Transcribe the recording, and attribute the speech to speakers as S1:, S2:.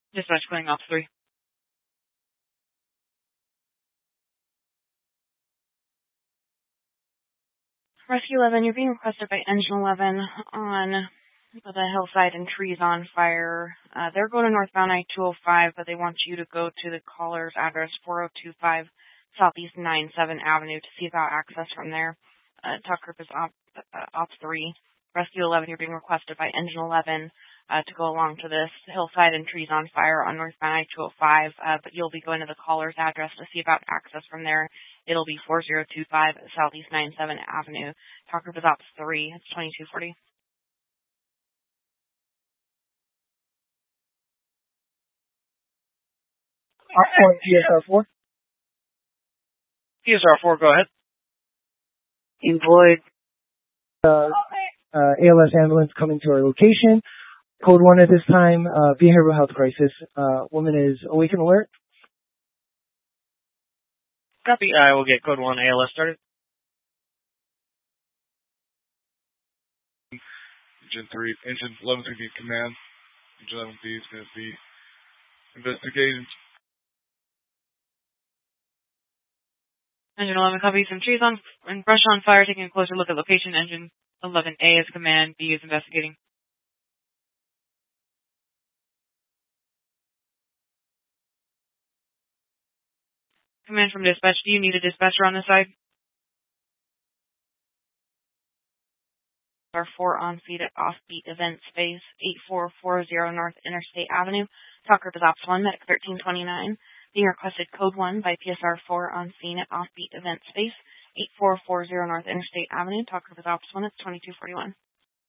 S1: Dispatch calling Ops 3. Rescue 11, you're being requested by Engine 11 on the hillside and trees on fire. They're going to northbound I-205, but they want you to go to the caller's address, 4025 Southeast 97 Avenue, to see about access from there. Talk group is Ops 3. Rescue 11, you're being requested by Engine 11 to go along to this hillside and trees on fire on northbound I-205, but you'll be going to the caller's address to see about access from there. It'll be 4025 Southeast 97 Avenue. Talk group is Ops 3. It's 2240.
S2: PSR4?
S1: PSR4, go ahead.
S2: Employed ALS ambulance coming to our location. Code 1 at this time, behavioral health crisis. Woman is awake and alert.
S1: Copy. I will get code 1 ALS started.
S3: Engine 11 to be command. Engine 11B is going to be investigating.
S1: Engine 11 copy. Some trees on and brush on fire. Taking a closer look at location. Engine 11A is command. B is investigating. Command from dispatch. Do you need a dispatcher on this side? Our 4 on feed at Offbeat Event Space, 8440 North Interstate Avenue. Talk group is Ops 1, Medic 1329. Being requested code 1 by PSR 4 on scene at Offbeat Event Space, 8440 North Interstate Avenue. Talk group is Ops 1, it's 2241.